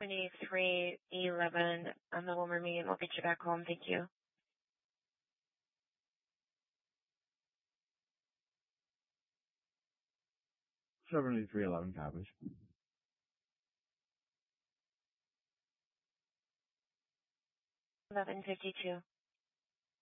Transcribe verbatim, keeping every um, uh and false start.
twenty-three eleven on the Wilmer Mean. We'll get you back home. Thank you. seventy-three eleven copies. eleven fifty-two.